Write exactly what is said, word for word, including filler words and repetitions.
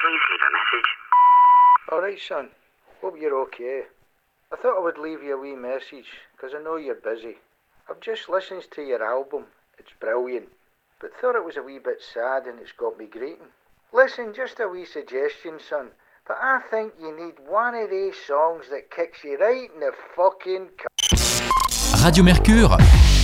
Please leave a message. Alright, son. Hope you're okay. I thought I would leave you a wee message, because I know you're busy. I've just listened to your album. It's brilliant. But thought it was a wee bit sad and it's got me greeting. Listen, just a wee suggestion, son. But I think you need one of these songs that kicks you right in the fucking c***. Radio Mercure.